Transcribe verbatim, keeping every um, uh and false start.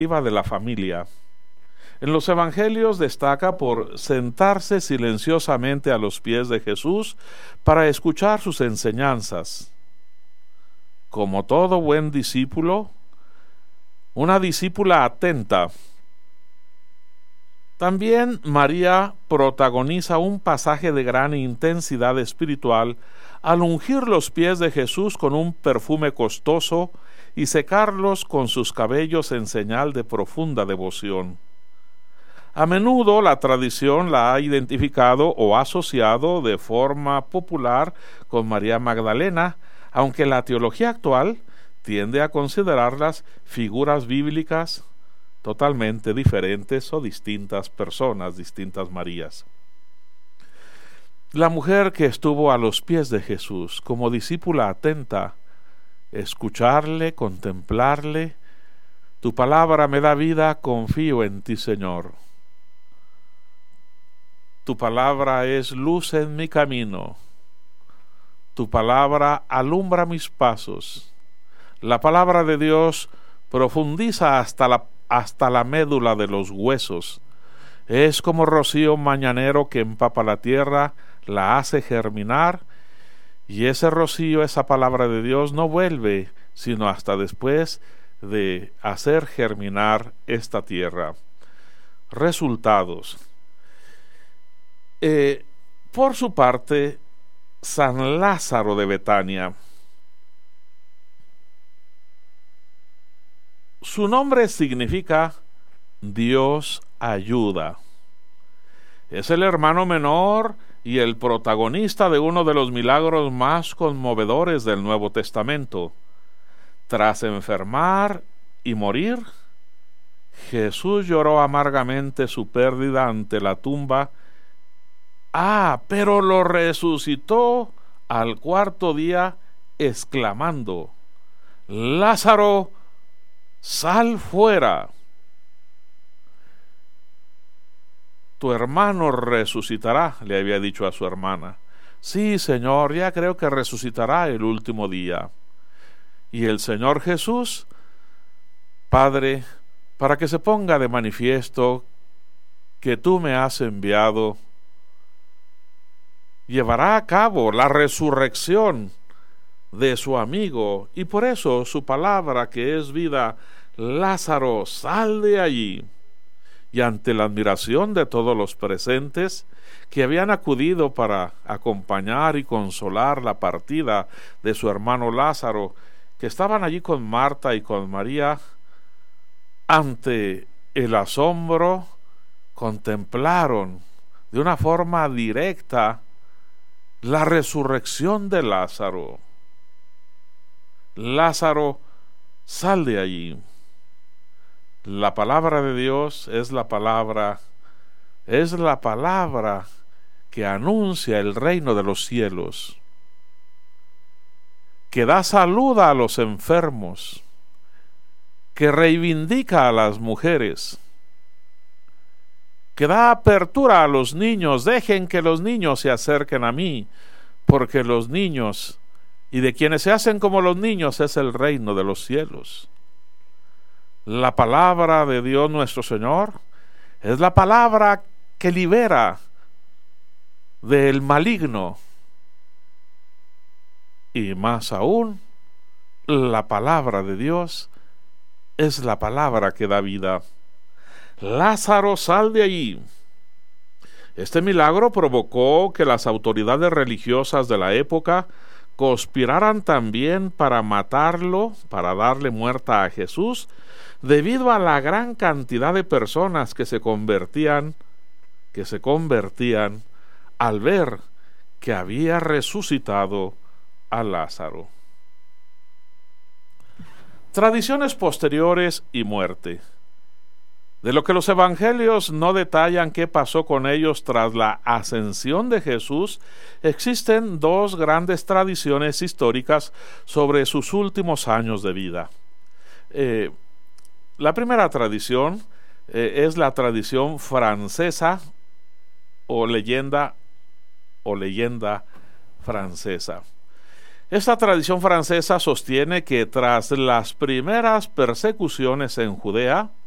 de la familia. En los evangelios destaca por sentarse silenciosamente a los pies de Jesús para escuchar sus enseñanzas. Como todo buen discípulo, una discípula atenta. También María protagoniza un pasaje de gran intensidad espiritual al ungir los pies de Jesús con un perfume costoso y secarlos con sus cabellos en señal de profunda devoción. A menudo la tradición la ha identificado o asociado de forma popular con María Magdalena, aunque la teología actual tiende a considerarlas figuras bíblicas totalmente diferentes o distintas personas, distintas Marías. La mujer que estuvo a los pies de Jesús como discípula atenta, escucharle, contemplarle. Tu palabra me da vida, confío en ti, Señor. Tu palabra es luz en mi camino. Tu palabra alumbra mis pasos. La palabra de Dios profundiza hasta la, hasta la médula de los huesos. Es como rocío mañanero que empapa la tierra, la hace germinar, y ese rocío, esa palabra de Dios, no vuelve sino hasta después de hacer germinar esta tierra. Resultados. Eh, por su parte, San Lázaro de Betania. Su nombre significa Dios ayuda. Es el hermano menor y el protagonista de uno de los milagros más conmovedores del Nuevo Testamento. Tras enfermar y morir, Jesús lloró amargamente su pérdida ante la tumba. Ah, pero lo resucitó al cuarto día, exclamando: Lázaro, sal fuera. Tu hermano resucitará, le había dicho a su hermana. Sí, Señor, ya creo que resucitará el último día. Y el Señor Jesús, Padre, para que se ponga de manifiesto que tú me has enviado, llevará a cabo la resurrección de su amigo, y por eso su palabra, que es vida: Lázaro, sal de allí. Y ante la admiración de todos los presentes, que habían acudido para acompañar y consolar la partida de su hermano Lázaro, que estaban allí con Marta y con María, ante el asombro, contemplaron de una forma directa la resurrección de Lázaro. Lázaro, sal de allí. La palabra de Dios es la palabra, es la palabra que anuncia el reino de los cielos, que da salud a los enfermos, que reivindica a las mujeres, que da apertura a los niños. Dejen que los niños se acerquen a mí, porque los niños, y de quienes se hacen como los niños, es el reino de los cielos. La palabra de Dios nuestro Señor es la palabra que libera del maligno, y más aún, la palabra de Dios es la palabra que da vida. Lázaro, sal de allí. Este milagro provocó que las autoridades religiosas de la época conspiraran también para matarlo, para darle muerte a Jesús, debido a la gran cantidad de personas que se convertían, que se convertían al ver que había resucitado a Lázaro. Tradiciones posteriores y muerte. De lo que los evangelios no detallan qué pasó con ellos tras la ascensión de Jesús, existen dos grandes tradiciones históricas sobre sus últimos años de vida. Eh, la primera tradición eh, es la tradición francesa o leyenda o leyenda francesa. Esta tradición francesa sostiene que tras las primeras persecuciones en Judea,